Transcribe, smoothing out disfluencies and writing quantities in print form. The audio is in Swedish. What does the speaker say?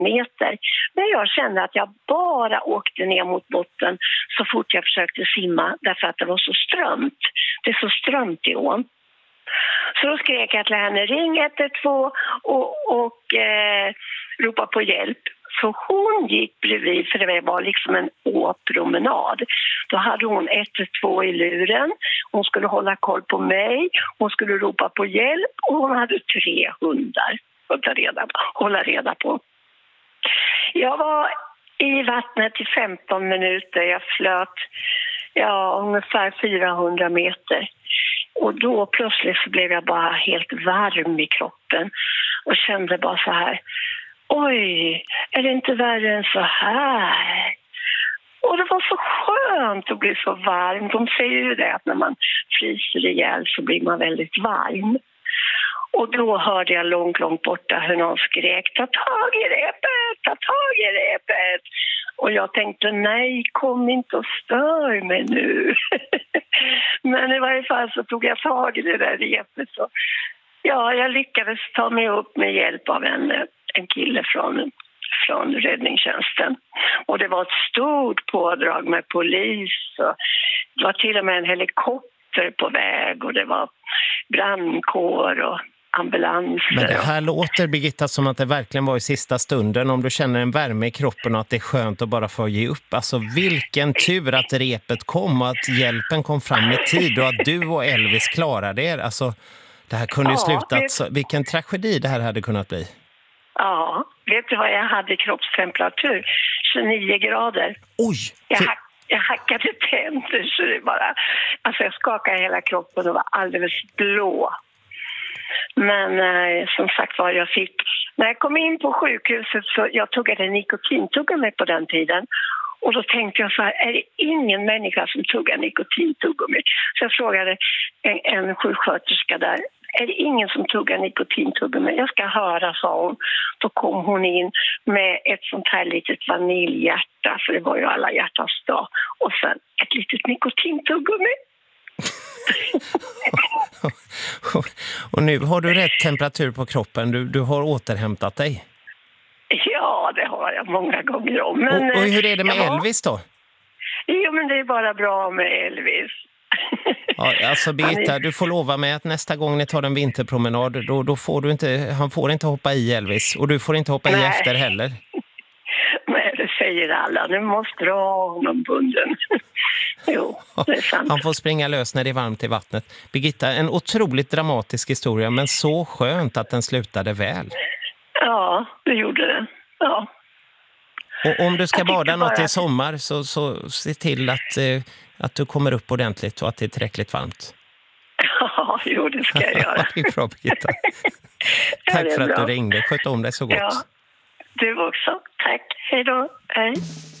meter. Men jag kände att jag bara åkte ner mot botten så fort jag försökte simma därför att det var så strömt. Det är så strömt i ån. Så då skrek jag till henne, ring 112 och ropa på hjälp. Så hon gick bredvid, för det var liksom en åpromenad. Då hade hon 112 i luren. Hon skulle hålla koll på mig. Hon skulle ropa på hjälp. Och hon hade 3 hundar att hålla reda på. Jag var i vattnet i 15 minuter. Jag flöt ungefär 400 meter. Och då plötsligt så blev jag bara helt varm i kroppen. Och kände bara så här... Oj, är det inte värre än så här? Och det var så skönt att bli så varm. De säger ju det att när man fryser ihjäl så blir man väldigt varm. Och då hörde jag långt borta hur någon skrek, ta tag i repet, ta tag i repet. Och jag tänkte, nej, kom inte och stör mig nu. Men i varje fall så tog jag tag i det där repet. Så, ja, jag lyckades ta mig upp med hjälp av en kille från räddningstjänsten. Och det var ett stort pådrag med polis. Och det var till och med en helikopter på väg. Och det var brandkår och ambulanser. Men det här låter, Birgitta, som att det verkligen var i sista stunden. Om du känner en värme i kroppen och att det är skönt att bara få ge upp. Alltså vilken tur att repet kom och att hjälpen kom fram i tid. Och att du och Elvis klarade er. Alltså det här kunde ju sluta. Vilken tragedi det här hade kunnat bli. Ja, vet du vad jag hade i kroppstemperatur? 29 grader. Oj! Jag hackade tänder så det bara... Alltså jag skakade hela kroppen och var alldeles blå. Men som sagt var, när jag kom in på sjukhuset så jag tuggade nikotintuggummi på den tiden. Och då tänkte jag så här, är det ingen människa som tuggar nikotintuggummi? Så jag frågade en sjuksköterska där, är det ingen som tuggar nikotintuggummi? Jag ska höra, sa hon. Då kom hon in med ett sånt här litet vaniljhjärta, för det var ju alla hjärtans dag. Och sen ett litet nikotintuggummi. Och nu har du rätt temperatur på kroppen. Du har återhämtat dig. Ja, det har jag många gånger om. Men, och hur är det med Elvis då? Jo, men det är bara bra med Elvis. Ja, alltså Birgitta, du får lova mig att nästa gång ni tar en vinterpromenad då får du inte, han får inte hoppa i Elvis. Och du får inte hoppa i efter heller. Nej, det säger alla. Nu måste du ha honom bunden. Jo, det är sant. Han får springa lös när det är varmt i vattnet. Birgitta, en otroligt dramatisk historia, men så skönt att den slutade väl. Ja, det gjorde den. Ja. Och om du ska bada något i sommar så se till att du kommer upp ordentligt och att det är tillräckligt varmt. Ja, jo, det ska jag göra. Det är bra, Birgitta. Tack för att du ringde. Sköt om dig så gott. Ja, du också. Tack. Hej då. Hej.